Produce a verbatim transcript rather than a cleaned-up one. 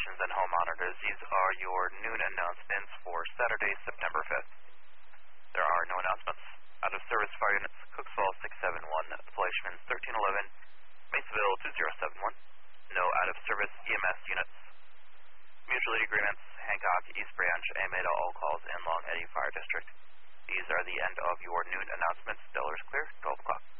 technicians and home monitors, these are your noon announcements for Saturday, September fifth. There are no announcements. Out of service fire units, Cooksville six seven one, Fleischmann thirteen eleven, Masonville two zero seven one. No out of service E M S units. Mutual aid agreements, Hancock, East Branch, and made all calls in Long Eddy Fire District. These are the end of your noon announcements. Delaware is clear, twelve o'clock.